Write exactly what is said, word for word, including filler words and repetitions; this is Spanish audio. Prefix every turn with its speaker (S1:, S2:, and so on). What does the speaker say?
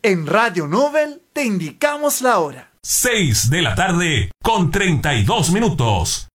S1: En Radio Nobel te indicamos la hora.
S2: seis de la tarde con treinta y dos minutos.